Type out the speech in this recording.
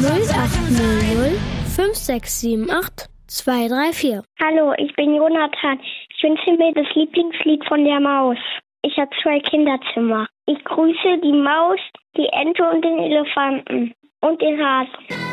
0800 5678 234. Hallo, ich bin Jonathan. Ich wünsche mir das Lieblingslied von der Maus. Ich habe 2 Kinderzimmer. Ich grüße die Maus, die Ente und den Elefanten und den Hasen.